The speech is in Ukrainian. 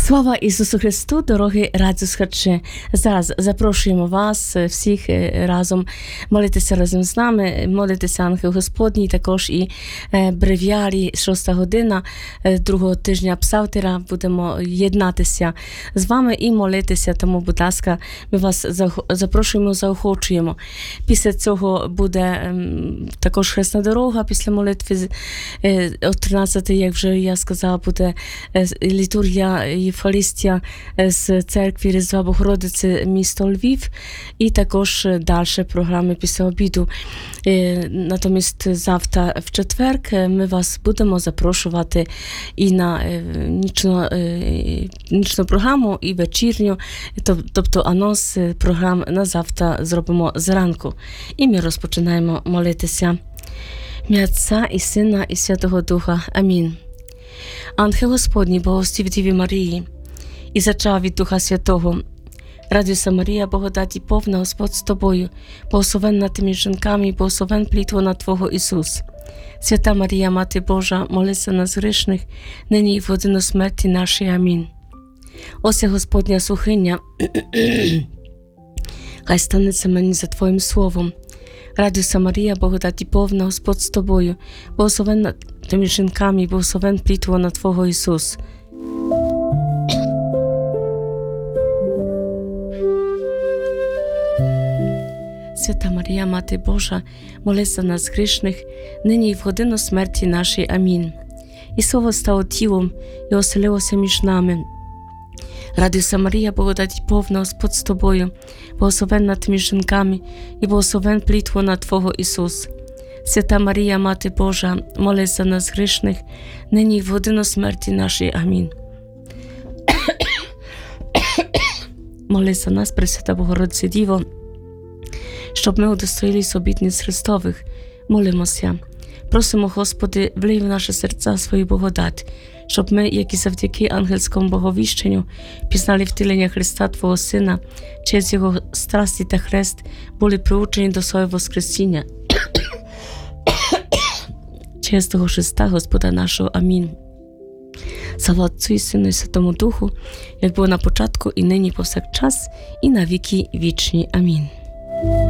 Слава Ісусу Христу, дорогі радіослухачі! Зараз запрошуємо вас всіх разом молитися разом з нами, молитися Ангел Господній, також і бревіарі 6 година другого тижня Псалтира. Будемо єднатися з вами і молитися, тому, будь ласка, ми вас запрошуємо, заохочуємо. Після цього буде також хресна дорога, після молитви о 13, як вже я сказала, буде літургія Євхаристія з церкви Різдва Богородиці місто Львів і також далі програми після обіду. Натомість завтра в четвер ми вас будемо запрошувати і на нічну програму, і вечірню, тобто анонс програм на завтра зробимо зранку. І ми розпочинаємо молитися. Ім'я Отця і Сина і Святого Духа. Амінь. Ангел Господній, благословив Діві Марії, і зачав від Духа Святого. Радуйся, Марія, благодаті повна, Господь з тобою, благословенна ти між жінками, і благословен плід лона Твого Ісус. Свята Марія, Мати Божа, молись за нас грішних, нині і в годину смерті нашої. Амінь. Ося Господня слухиня, хай станеться мені за Твоїм словом. Радуйся, Марія, благодаті повна, Господь з тобою, благословенна ти між жінками, і благословен плід лона Твого Ісус. Свята Марія, Мати Божа, молись за нас грішних, нині і в годину смерті нашої. Амінь. І Слово стало тілом і оселилося між нами. Радуйся, Марія, благодаті повна, Господь з тобою, благословенна ти між жінками, і благословен плід лона Твого Ісус. Свята Марія, Мати Божа, молись за нас грішних, нині і в годину смерті нашої. Амінь. Молись за нас, Пресвята Богородице Діво, щоб ми удостоїлись обітниць Христових. Молимося. Просимо, Господи, влий в наші серця свою благодать, щоб ми, як і завдяки ангельському боговіщенню, пізнали втілення Христа, Твого Сина, через Його страсті та хрест, були приучені до свого воскресіння. Через того Христа, Господа нашого. Амінь. Слава Отцю і Сину і Святому Духу, як було на початку, і нині, повсякчас, і на віки вічні. Амінь.